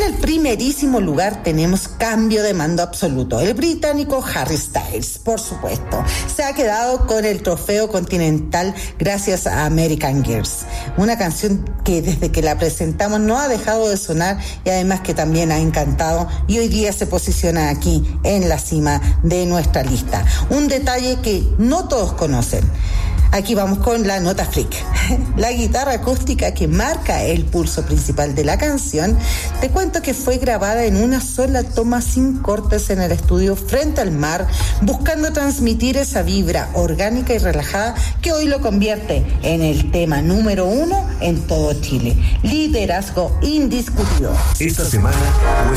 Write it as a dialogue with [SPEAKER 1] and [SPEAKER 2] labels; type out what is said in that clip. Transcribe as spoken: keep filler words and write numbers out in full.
[SPEAKER 1] el primerísimo lugar tenemos cambio de mando absoluto. El británico Harry Styles, por supuesto, se ha quedado con el trofeo continental gracias a American Girls, una canción que desde que la presentamos no ha dejado de sonar y además que también ha encantado y hoy día se posiciona aquí en la cima de nuestra lista. Un detalle que no todos conocen. Aquí vamos con la nota freak. La guitarra acústica que marca el pulso principal de la canción, te cuento que fue grabada en una sola toma sin cortes en el estudio frente al mar, buscando transmitir esa vibra orgánica y relajada que hoy lo convierte en el tema número uno en todo Chile. Liderazgo indiscutido.
[SPEAKER 2] Esta semana